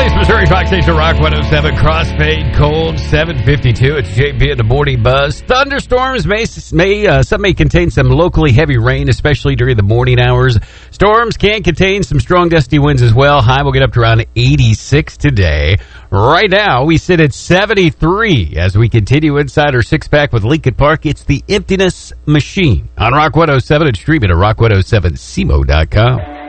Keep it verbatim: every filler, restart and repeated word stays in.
Williams, Missouri, Fox Station Rock one oh seven, Crossfade, cold, seven fifty-two. It's J P in the Morning Buzz. Thunderstorms may, may uh, some may contain some locally heavy rain, especially during the morning hours. Storms can contain some strong gusty winds as well. High will get up to around eighty-six today. Right now, we sit at seventy-three as we continue inside our six-pack with Lincoln Park. It's the Emptiness Machine on Rock one oh seven and streaming at rock one oh seven c m o dot com.